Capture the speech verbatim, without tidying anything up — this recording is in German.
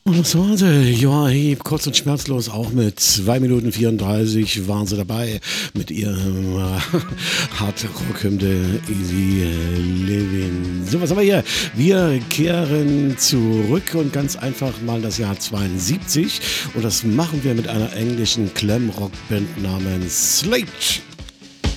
Und das waren sie, ja, hey, kurz und schmerzlos, auch mit zwei Minuten vierunddreißig waren sie dabei mit ihrem äh, Hard-Rock-Hymne Easy Living. So, was haben wir hier? Wir kehren zurück und ganz einfach mal das Jahr zweiundsiebzig und das machen wir mit einer englischen Glam-Rock-Band namens Slate.